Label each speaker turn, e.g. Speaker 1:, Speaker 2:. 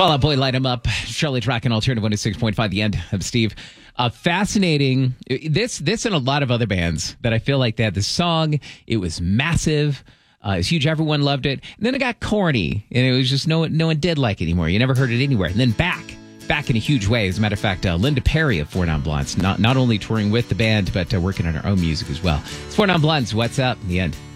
Speaker 1: Fall Out Boy, light him up. Charlie Track and Alternative 106.5, the end of Steve. Fascinating. This and a lot of other bands that I feel like they had this song. It was massive. It was huge. Everyone loved it. And then it got corny, and it was just no one did like it anymore. You never heard it anywhere. And then back in a huge way. As a matter of fact, Linda Perry of Four Non Blondes, not only touring with the band, but working on her own music as well. It's Four Non Blondes. What's up? In the end.